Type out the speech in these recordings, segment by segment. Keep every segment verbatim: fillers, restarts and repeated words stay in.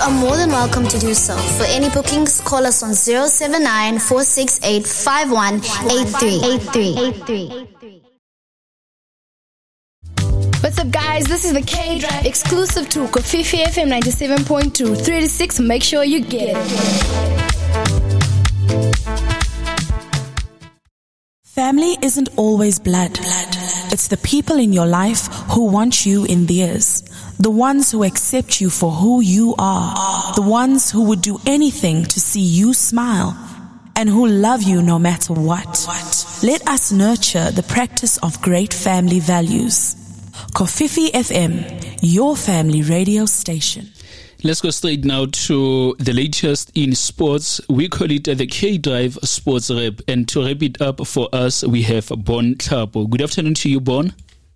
are more than welcome to do so. For any bookings, call us on zero seven nine, four six eight, five one eight three. What's up, guys? This is the K-Drive exclusive to Kofifi F M ninety-seven point two. three to six, make sure you get it. Family isn't always blood. It's the people in your life who want you in theirs. The ones who accept you for who you are. The ones who would do anything to see you smile. And who love you no matter what. Let us nurture the practice of great family values. Kofifi F M, your family radio station. Let's go straight now to the latest in sports. We call it the K-Drive Sports Rep. And to wrap it up for us, we have Bon Tlhapo. Good afternoon to you, Bon.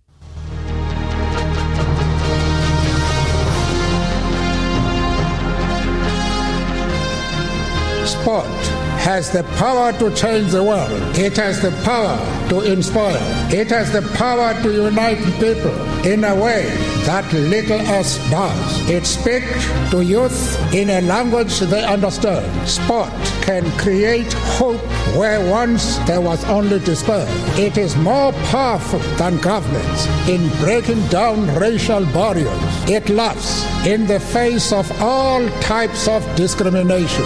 Sport has the power to change the world. It has the power to inspire. It has the power to unite people in a way that little else does. It speaks to youth in a language they understand. Sport can create hope where once there was only despair. It is more powerful than governments in breaking down racial barriers. It laughs in the face of all types of discrimination.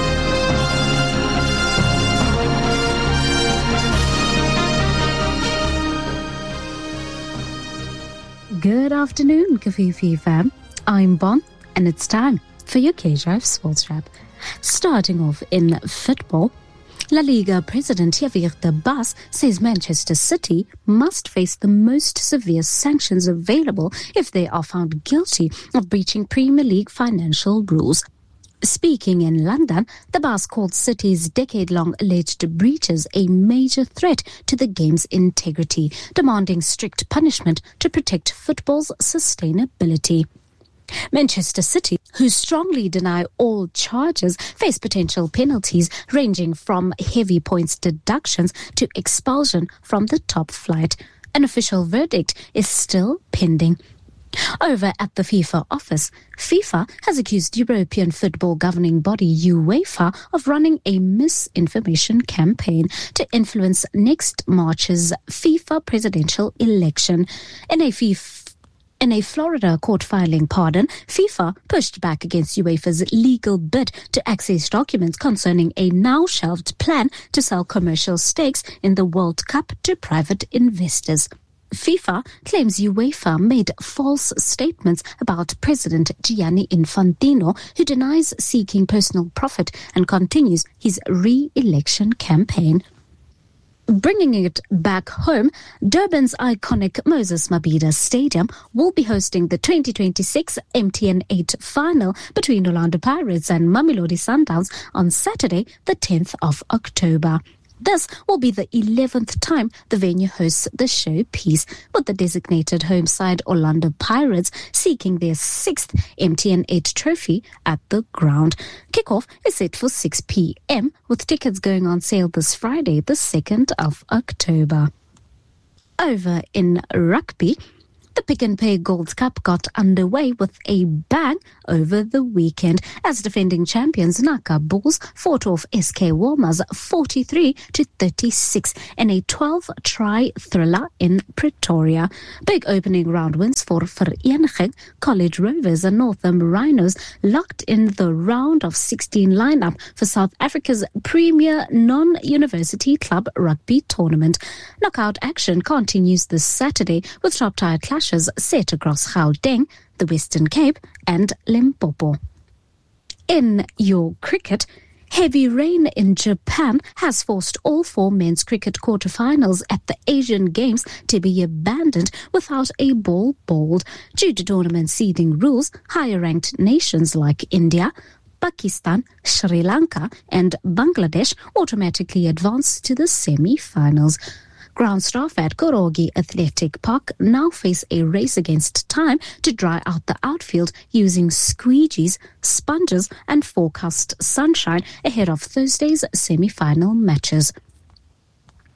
Good afternoon, Kofifi fam. I'm Bon, and it's time for your K-Drive Sports Wrap. Starting off in football, La Liga President Javier Tebas says Manchester City must face the most severe sanctions available if they are found guilty of breaching Premier League financial rules. Speaking in London, Tebas called City's decade-long alleged breaches a major threat to the game's integrity, demanding strict punishment to protect football's sustainability. Manchester City, who strongly deny all charges, face potential penalties ranging from heavy points deductions to expulsion from the top flight. An official verdict is still pending. Over at the FIFA office, FIFA has accused European football governing body UEFA of running a misinformation campaign to influence next March's FIFA presidential election. In a FIFA In a Florida court filing pardon, FIFA pushed back against UEFA's legal bid to access documents concerning a now-shelved plan to sell commercial stakes in the World Cup to private investors. FIFA claims UEFA made false statements about President Gianni Infantino, who denies seeking personal profit and continues his re-election campaign. Bringing it back home, Durban's iconic Moses Mabhida Stadium will be hosting the twenty twenty-six M T N eight final between Orlando Pirates and Mamelodi Sundowns on Saturday, the tenth of October. This will be the eleventh time the venue hosts the showpiece, with the designated home side Orlando Pirates seeking their sixth M T N eight trophy at the ground. Kickoff is set for six p.m, with tickets going on sale this Friday, the second of October. Over in rugby, the Pick n Pay Gold Cup got underway with a bang over the weekend as defending champions Naka Bulls fought off S K Walmers forty-three to thirty-six in a twelve-try thriller in Pretoria. Big opening round wins for Vereniging, College Rovers and Northam Rhinos locked in the round of sixteen lineup for South Africa's premier non-university club rugby tournament. Knockout action continues this Saturday with top-tier clashes set across Gauteng, the Western Cape and Limpopo. In your cricket, heavy rain in Japan has forced all four men's cricket quarterfinals at the Asian Games to be abandoned without a ball bowled. Due to tournament seeding rules, higher-ranked nations like India, Pakistan, Sri Lanka and Bangladesh automatically advance to the semi-finals. Ground staff at Korogi Athletic Park now face a race against time to dry out the outfield using squeegees, sponges and forecast sunshine ahead of Thursday's semi-final matches.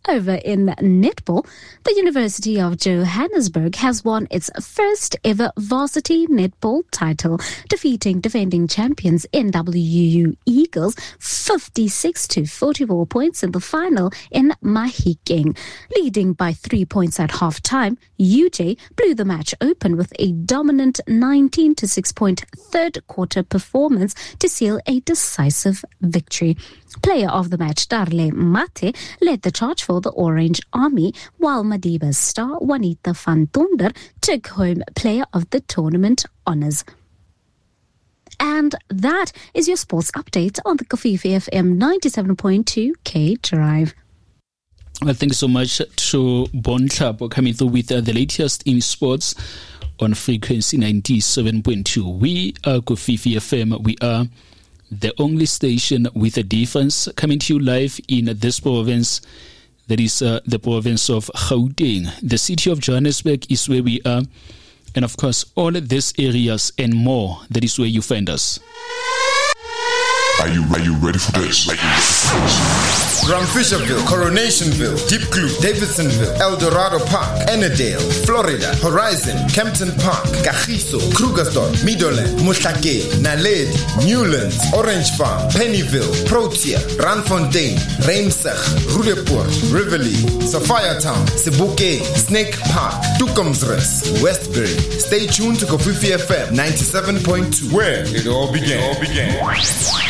Over in netball, the University of Johannesburg has won its first ever varsity netball title, defeating defending champions N W U Eagles fifty-six to forty-four points in the final in Mahikeng. Leading by three points at half-time, U J blew the match open with a dominant nineteen to six point third quarter performance to seal a decisive victory. Player of the match, Darle Mate, led the charge for the Orange Army, while Madiba's star, Juanita van Tonder, took home Player of the Tournament honours. And that is your sports update on the Kofifi F M ninety-seven point two K Drive. Well, thank you so much to Bon Tlhapo coming through with uh, the latest in sports on frequency ninety-seven point two. We are Kofifi F M. We are the only station with a difference, coming to you live in this province, that is uh, the province of Gauteng. The city of Johannesburg is where we are, and of course all these areas and more, that is where you find us. Are you, are you ready for this? Are you ready for this? Gram Fisherville, Coronationville, Deep Kloof, Davidsonville, El Dorado Park, Ennerdale, Florida, Horizon, Kempton Park, Kagiso, Krugersdorp, Meadowland, Mohlakeng, Naledi, Newlands, Orange Farm, Pennyville, Protea, Randfontein, Reimsig, Roodepoort, Rivoli, Sophiatown, Sebokeng, Snake Park, Tukumsrus, Westbury. Stay tuned to Kofifi F M ninety-seven point two, where it all began. It all began.